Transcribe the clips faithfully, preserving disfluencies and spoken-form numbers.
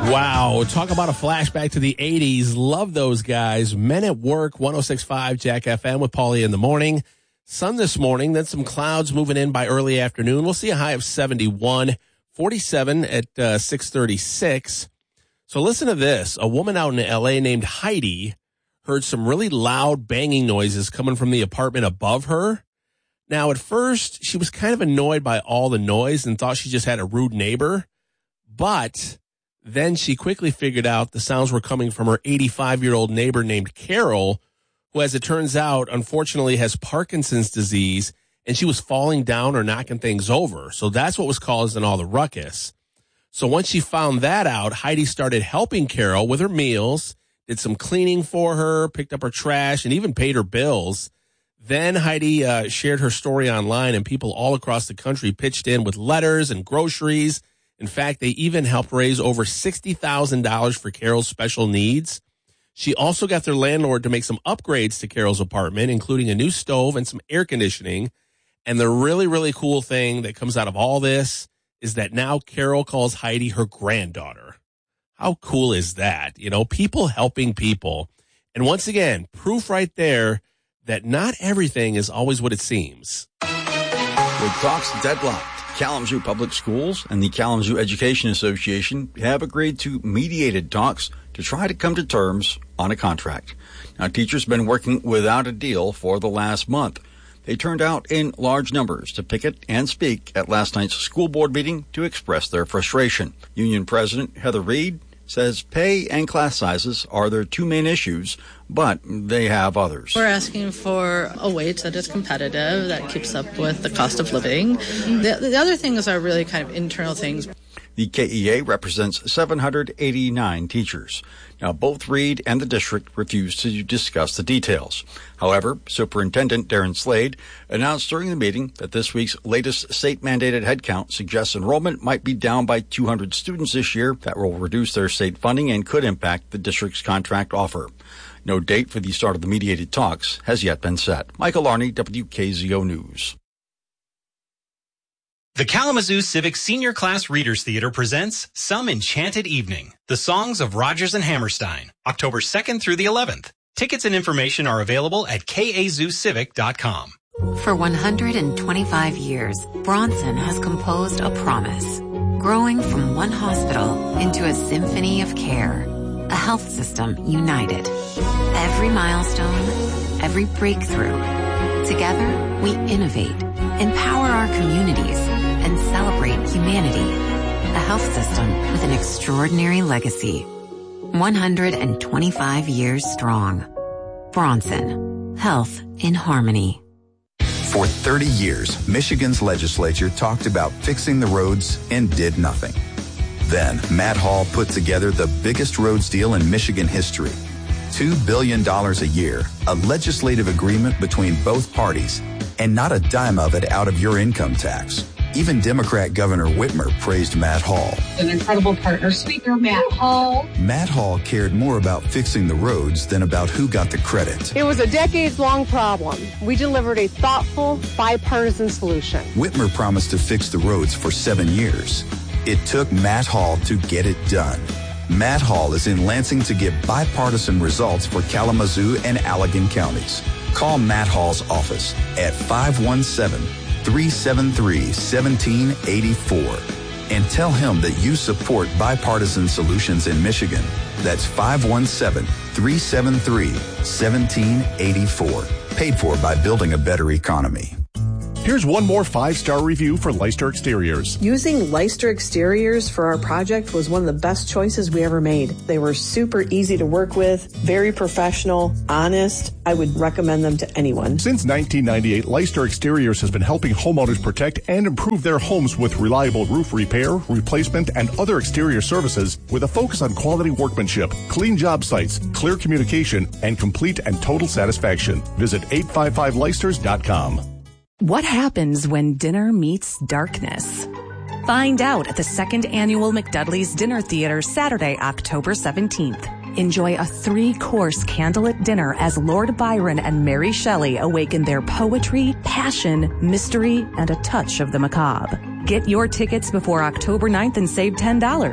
Wow, talk about a flashback to the eighties. Love those guys. Men at Work, one oh six point five Jack F M with Paulie in the morning. Sun this morning, then some clouds moving in by early afternoon. We'll see a high of seventy-one, forty-seven at uh, six thirty-six. So listen to this. A woman out in L A named Heidi heard some really loud banging noises coming from the apartment above her. Now, at first, she was kind of annoyed by all the noise and thought she just had a rude neighbor. But then she quickly figured out the sounds were coming from her eighty-five-year-old neighbor named Carol, who, as it turns out, unfortunately has Parkinson's disease, and she was falling down or knocking things over. So that's what was causing all the ruckus. So once she found that out, Heidi started helping Carol with her meals, did some cleaning for her, picked up her trash, and even paid her bills. Then Heidi uh, shared her story online, and people all across the country pitched in with letters and groceries. In fact, they even helped raise over sixty thousand dollars for Carol's special needs. She also got their landlord to make some upgrades to Carol's apartment, including a new stove and some air conditioning. And the really, really cool thing that comes out of all this is that now Carol calls Heidi her granddaughter. How cool is that? You know, people helping people. And once again, proof right there that not everything is always what it seems. With talks deadlocked, Kalamazoo Public Schools and the Kalamazoo Education Association have agreed to mediated talks to try to come to terms on a contract. Now, teachers have been working without a deal for the last month. They turned out in large numbers to picket and speak at last night's school board meeting to express their frustration. Union President Heather Reed says pay and class sizes are their two main issues, but they have others. We're asking for a wage that is competitive, that keeps up with the cost of living. The, the other things are really kind of internal things. The K E A represents seven hundred eighty-nine teachers. Now, both Reed and the district refused to discuss the details. However, Superintendent Darren Slade announced during the meeting that this week's latest state-mandated headcount suggests enrollment might be down by two hundred students this year. That will reduce their state funding and could impact the district's contract offer. No date for the start of the mediated talks has yet been set. Michael Arney, W K Z O News. The Kalamazoo Civic Senior Class Readers Theater presents Some Enchanted Evening, the songs of Rodgers and Hammerstein, October second through the eleventh. Tickets and information are available at k a zoo civic dot com. For one hundred twenty-five years, Bronson has composed a promise, growing from one hospital into a symphony of care, a health system united. Every milestone, every breakthrough. Together, we innovate, empower our communities, and celebrate humanity. A health system with an extraordinary legacy. one hundred twenty-five years strong. Bronson. Health in harmony. For thirty years, Michigan's legislature talked about fixing the roads and did nothing. Then, Matt Hall put together the biggest roads deal in Michigan history. two billion dollars a year, a legislative agreement between both parties, and not a dime of it out of your income tax. Even Democrat Governor Whitmer praised Matt Hall. An incredible partner, Speaker Matt Hall. Matt Hall cared more about fixing the roads than about who got the credit. It was a decades-long problem. We delivered a thoughtful, bipartisan solution. Whitmer promised to fix the roads for seven years. It took Matt Hall to get it done. Matt Hall is in Lansing to get bipartisan results for Kalamazoo and Allegan counties. Call Matt Hall's office at five one seven, three seven three, one seven eight four and tell him that you support bipartisan solutions in Michigan. That's five one seven, three seven three, one seven eight four. Paid for by Building a Better Economy. Here's one more five-star review for Leicester Exteriors. Using Leicester Exteriors for our project was one of the best choices we ever made. They were super easy to work with, very professional, honest. I would recommend them to anyone. Since nineteen ninety-eight, Leicester Exteriors has been helping homeowners protect and improve their homes with reliable roof repair, replacement, and other exterior services with a focus on quality workmanship, clean job sites, clear communication, and complete and total satisfaction. Visit eight five five leicesters dot com. What happens when dinner meets darkness? Find out at the second annual McDudley's Dinner Theater Saturday, October seventeenth. Enjoy a three-course candlelit dinner as Lord Byron and Mary Shelley awaken their poetry, passion, mystery, and a touch of the macabre. Get your tickets before October ninth and save ten dollars.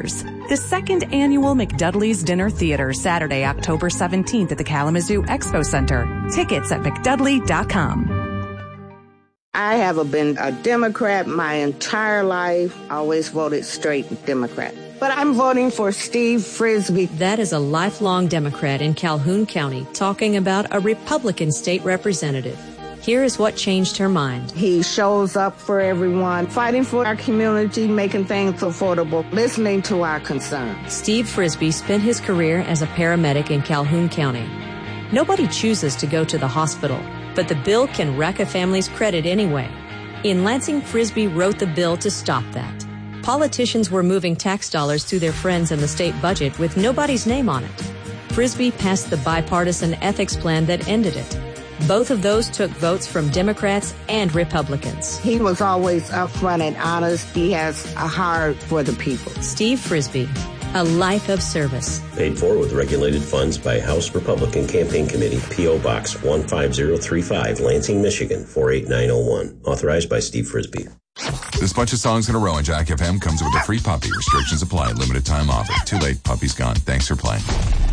The second annual McDudley's Dinner Theater, Saturday, October seventeenth at the Kalamazoo Expo Center. Tickets at mcdudley dot com. I have been a Democrat my entire life. I always voted straight Democrat. But I'm voting for Steve Frisby. That is a lifelong Democrat in Calhoun County talking about a Republican state representative. Here is what changed her mind. He shows up for everyone, fighting for our community, making things affordable, listening to our concerns. Steve Frisby spent his career as a paramedic in Calhoun County. Nobody chooses to go to the hospital, but the bill can wreck a family's credit anyway. In Lansing, Frisby wrote the bill to stop that. Politicians were moving tax dollars to their friends in the state budget with nobody's name on it. Frisby passed the bipartisan ethics plan that ended it. Both of those took votes from Democrats and Republicans. He was always upfront and honest. He has a heart for the people. Steve Frisby, a life of service. Paid for with regulated funds by House Republican Campaign Committee, P O. Box one five zero three five, Lansing, Michigan, four eight nine zero one. Authorized by Steve Frisby. This bunch of songs in a row on Jack F M comes with a free puppy. Restrictions apply. Limited time offer. Too late. Puppy's gone. Thanks for playing.